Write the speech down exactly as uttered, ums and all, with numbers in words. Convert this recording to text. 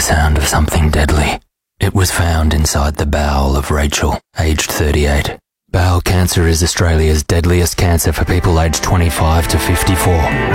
sound of something deadly. It was found inside the bowel of Rachel, aged thirty-eight. Bowel cancer is Australia's deadliest cancer for people aged twenty-five to fifty-four.